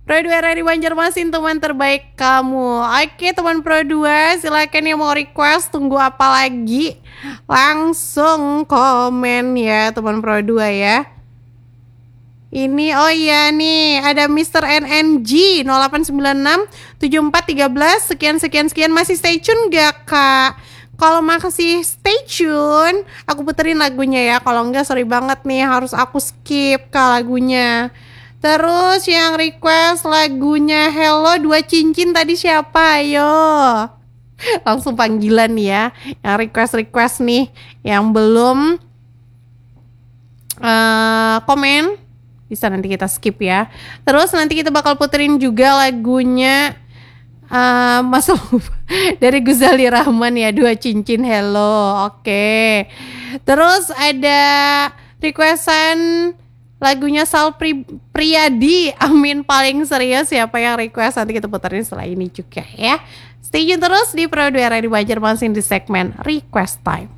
Pro 2 dari Banjarmasin, teman terbaik kamu. Oke teman Pro 2, silakan yang mau request, tunggu apa lagi? Langsung komen ya teman Pro 2 ya. Ini oh iya nih ada Mr. NNG 0896 7413 sekian masih stay tune gak kak? Kalau makasih stay tune, aku puterin lagunya ya. Kalau enggak sorry banget nih harus aku skip kak lagunya. Terus yang request lagunya Hello 2 Cincin tadi siapa? Ayo. Langsung panggilan ya. Yang request nih yang belum komen bisa nanti kita skip ya. Terus nanti kita bakal puterin juga lagunya Mas dari Guzali Rahman ya, 2 Cincin Hello. Oke. Terus ada requestan lagunya Sal Priadi, Amin paling serius. Siapa yang request nanti kita puterin setelah ini juga ya. Stay tune terus di Pro 2 Radio Banjarmasin di segmen Request Time.